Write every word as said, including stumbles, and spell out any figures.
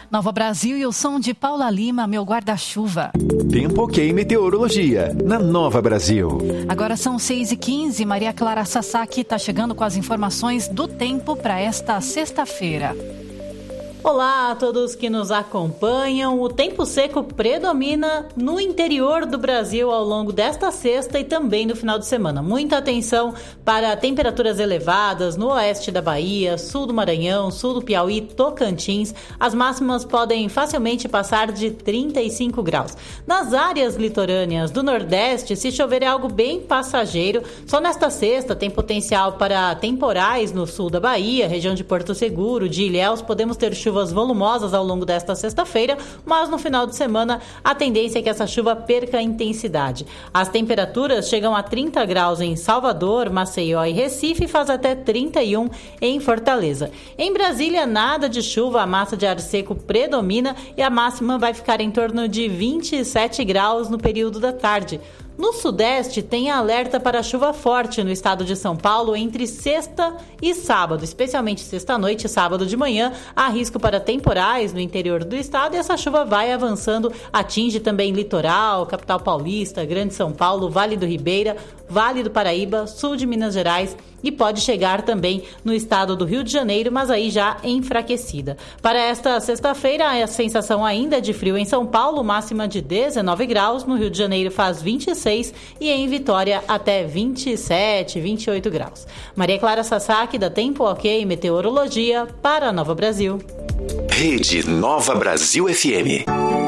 Nova Brasil e o som de Paula Lima, meu guarda-chuva. Tempo ok, meteorologia, na Nova Brasil. Agora são seis e quinze, Maria Clara Sasaki está chegando com as informações do tempo para esta sexta-feira. Olá a todos que nos acompanham. O tempo seco predomina no interior do Brasil ao longo desta sexta e também no final de semana. Muita atenção para temperaturas elevadas no oeste da Bahia, sul do Maranhão, sul do Piauí, Tocantins. As máximas podem facilmente passar de trinta e cinco graus. Nas áreas litorâneas do Nordeste, se chover é algo bem passageiro. Só nesta sexta tem potencial para temporais no sul da Bahia, região de Porto Seguro, de Ilhéus. Podemos ter chuva chuvas volumosas ao longo desta sexta-feira, mas no final de semana a tendência é que essa chuva perca a intensidade. As temperaturas chegam a trinta graus em Salvador, Maceió e Recife e faz até trinta e um em Fortaleza. Em Brasília, nada de chuva, a massa de ar seco predomina e a máxima vai ficar em torno de vinte e sete graus no período da tarde. No Sudeste, tem alerta para chuva forte no estado de São Paulo entre sexta e sábado, especialmente sexta-noite e sábado de manhã. Há risco para temporais no interior do estado e essa chuva vai avançando, atinge também litoral, capital paulista, Grande São Paulo, Vale do Ribeira, Vale do Paraíba, sul de Minas Gerais e pode chegar também no estado do Rio de Janeiro, mas aí já enfraquecida. Para esta sexta-feira, a sensação ainda é de frio em São Paulo, máxima de dezenove graus, no Rio de Janeiro faz vinte e seis e em Vitória até vinte e sete, vinte e oito graus. Maria Clara Sasaki, da Tempo Ok Meteorologia, para a Nova Brasil. Rede Nova Brasil F M.